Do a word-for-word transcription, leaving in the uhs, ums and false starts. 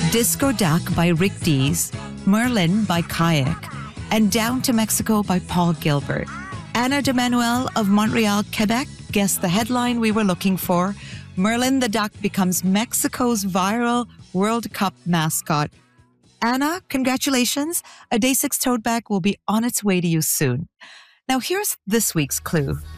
Disco Duck by Rick Dees, Merlin by Kayak, and Down to Mexico by Paul Gilbert. Anna de Manuel of Montreal, Quebec guessed the headline we were looking for. Merlin the Duck becomes Mexico's viral World Cup mascot. Anna, congratulations. A Day six tote bag will be on its way to you soon. Now here's this week's clue.